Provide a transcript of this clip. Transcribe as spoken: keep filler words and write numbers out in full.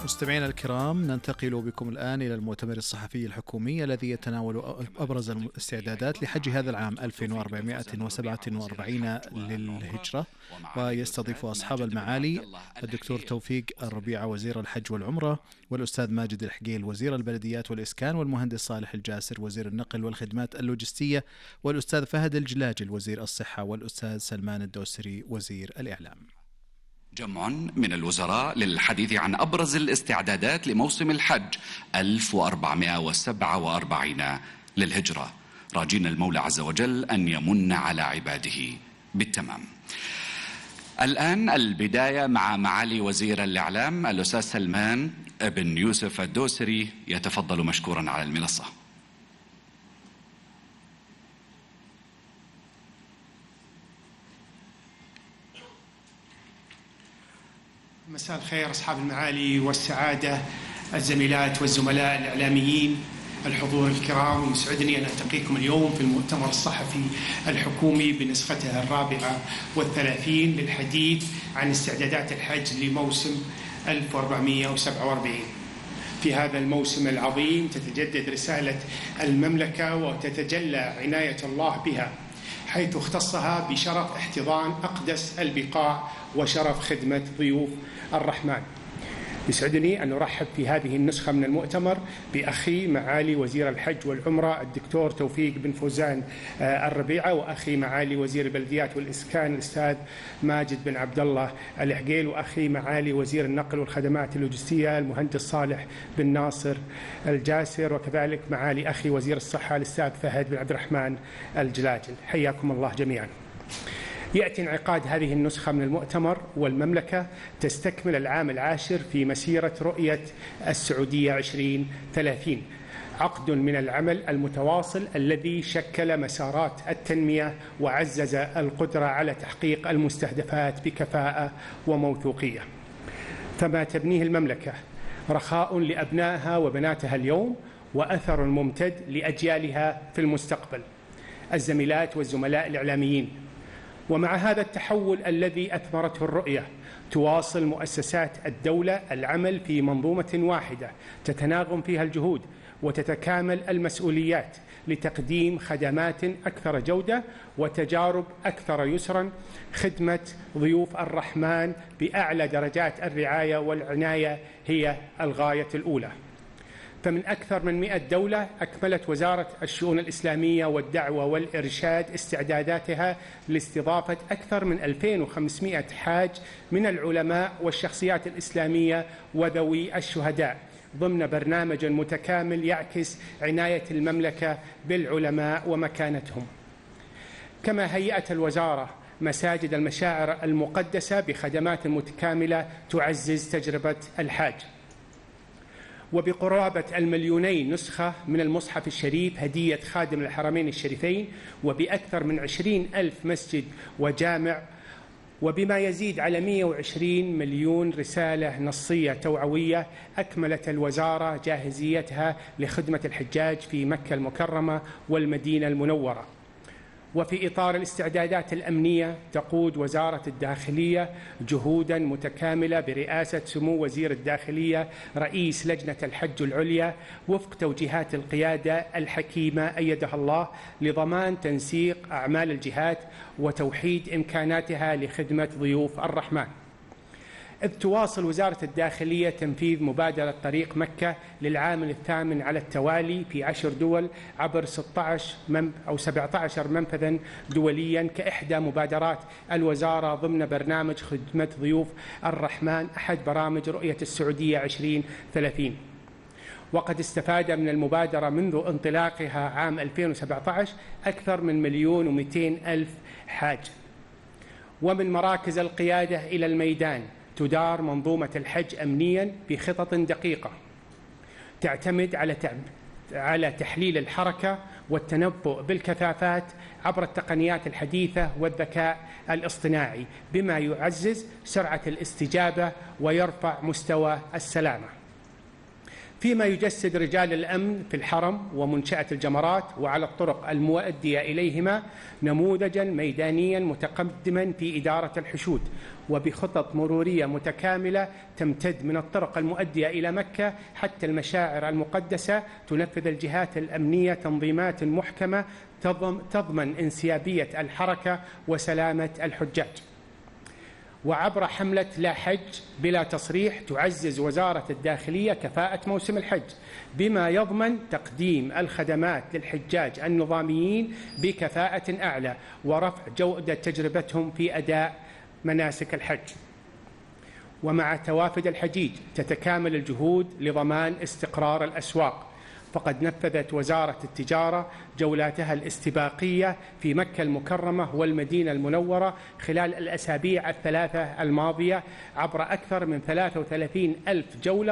مستمعينا الكرام، ننتقل بكم الآن إلى المؤتمر الصحفي الحكومي الذي يتناول أبرز الاستعدادات لحج هذا العام ألف وأربعمائة وسبعة وأربعين للهجرة، ويستضيف أصحاب المعالي الدكتور توفيق الربيعة وزير الحج والعمرة، والأستاذ ماجد الحقيل وزير البلديات والإسكان، والمهندس صالح الجاسر وزير النقل والخدمات اللوجستية، والأستاذ فهد الجلاجل وزير الصحة، والأستاذ سلمان الدوسري وزير الإعلام. جمع من الوزراء للحديث عن أبرز الاستعدادات لموسم الحج ألف وأربعمائة وسبعة وأربعين للهجرة، راجين المولى عز وجل أن يمن على عباده بالتمام. الآن البداية مع معالي وزير الإعلام الأستاذ سلمان بن يوسف الدوسري، يتفضل مشكورا على المنصة. مساء الخير أصحاب المعالي والسعادة، الزميلات والزملاء الإعلاميين، الحضور الكرام، يسعدني أن ألتقيكم اليوم في المؤتمر الصحفي الحكومي بنسخته الرابعة والثلاثين للحديث عن استعدادات الحج لموسم ألف وأربعمائة وسبعة وأربعين. في هذا الموسم العظيم تتجدد رسالة المملكة وتتجلى عناية الله بها، حيث اختصها بشرف احتضان أقدس البقاع وشرف خدمة ضيوف الرحمن. يسعدني أن أرحب في هذه النسخة من المؤتمر بأخي معالي وزير الحج والعمرة الدكتور توفيق بن فوزان الربيعة، وأخي معالي وزير البلديات والإسكان الأستاذ ماجد بن عبد الله الحقيل، وأخي معالي وزير النقل والخدمات اللوجستية المهندس صالح بن ناصر الجاسر، وكذلك معالي أخي وزير الصحة الأستاذ فهد بن عبد الرحمن الجلاجل. حياكم الله جميعا. يأتي انعقاد هذه النسخة من المؤتمر والمملكة تستكمل العام العاشر في مسيرة رؤية السعودية عشرين ثلاثين، عقد من العمل المتواصل الذي شكل مسارات التنمية وعزز القدرة على تحقيق المستهدفات بكفاءة وموثوقية. فما تبنيه المملكة رخاء لأبنائها وبناتها اليوم، وأثر ممتد لأجيالها في المستقبل. الزميلات والزملاء الإعلاميين، ومع هذا التحول الذي أثمرته الرؤية، تواصل مؤسسات الدولة العمل في منظومة واحدة تتناغم فيها الجهود وتتكامل المسؤوليات لتقديم خدمات أكثر جودة وتجارب أكثر يسرا، خدمة ضيوف الرحمن بأعلى درجات الرعاية والعناية هي الغاية الأولى. فمن أكثر من مئة دولة أكملت وزارة الشؤون الإسلامية والدعوة والإرشاد استعداداتها لاستضافة أكثر من ألفين وخمسمائة حاج من العلماء والشخصيات الإسلامية وذوي الشهداء، ضمن برنامج متكامل يعكس عناية المملكة بالعلماء ومكانتهم. كما هيئت الوزارة مساجد المشاعر المقدسة بخدمات متكاملة تعزز تجربة الحاج. وبقرابة المليونين نسخة من المصحف الشريف هدية خادم الحرمين الشريفين، وبأكثر من عشرين ألف مسجد وجامع، وبما يزيد على مئة وعشرين مليون رسالة نصية توعوية، أكملت الوزارة جاهزيتها لخدمة الحجاج في مكة المكرمة والمدينة المنورة. وفي إطار الاستعدادات الأمنية تقود وزارة الداخلية جهوداً متكاملة برئاسة سمو وزير الداخلية رئيس لجنة الحج العليا، وفق توجيهات القيادة الحكيمة أيدها الله، لضمان تنسيق أعمال الجهات وتوحيد إمكاناتها لخدمة ضيوف الرحمن. إذ تواصل وزارة الداخلية تنفيذ مبادرة طريق مكة للعام الثامن على التوالي في عشر دول عبر ستة عشر أو سبعة عشر منفذا دوليا كإحدى مبادرات الوزارة ضمن برنامج خدمة ضيوف الرحمن، أحد برامج رؤية السعودية عشرين ثلاثين. وقد استفاد من المبادرة منذ انطلاقها عام ألفين وسبعة عشر أكثر من مليون ومئتين ألف حاج. ومن مراكز القيادة إلى الميدان تدار منظومة الحج أمنياً بخطط دقيقة تعتمد على على تحليل الحركة والتنبؤ بالكثافات عبر التقنيات الحديثة والذكاء الاصطناعي، بما يعزز سرعة الاستجابة ويرفع مستوى السلامة. فيما يجسد رجال الأمن في الحرم ومنشأة الجمرات وعلى الطرق المؤدية إليهما نموذجا ميدانيا متقدما في إدارة الحشود، وبخطط مرورية متكاملة تمتد من الطرق المؤدية إلى مكة حتى المشاعر المقدسة. تنفذ الجهات الأمنية تنظيمات محكمة تضمن انسيابية الحركة وسلامة الحجاج. وعبر حملة لا حج بلا تصريح تعزز وزارة الداخلية كفاءة موسم الحج بما يضمن تقديم الخدمات للحجاج النظاميين بكفاءة أعلى ورفع جودة تجربتهم في أداء مناسك الحج. ومع توافد الحجيج تتكامل الجهود لضمان استقرار الأسواق، فقد نفذت وزارة التجارة جولاتها الاستباقية في مكة المكرمة والمدينة المنورة خلال الأسابيع الثلاثة الماضية عبر أكثر من ثلاثة وثلاثين ألف جولة